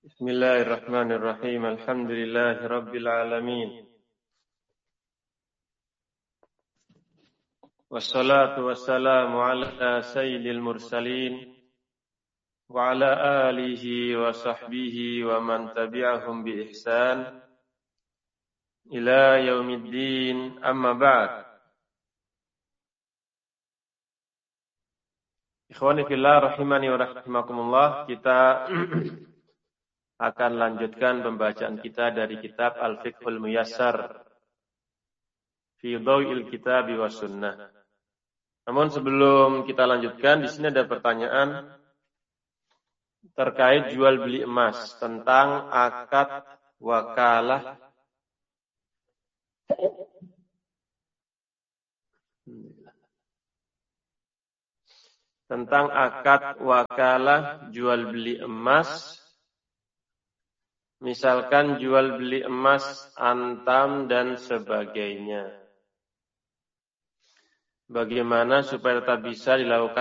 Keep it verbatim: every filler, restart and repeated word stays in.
Bismillahirrahmanirrahim. Alhamdulillahirabbil alamin. Wassalatu wassalamu ala sayyidil mursalin wa ala alihi wa sahbihi wa man tabi'ahum bi ihsan ila yaumiddin. Amma ba'd. Ikhwani fillah rahimani wa rahimakumullah, kita akan lanjutkan pembacaan kita dari kitab Al-Fiqhul Muyassar fi Dhaw'il Kitabi was Sunnah. Namun sebelum kita lanjutkan, di sini ada pertanyaan terkait jual beli emas, tentang akad wakalah tentang akad wakalah jual beli emas. Misalkan jual beli emas antam dan sebagainya. Bagaimana supaya tetap bisa dilakukan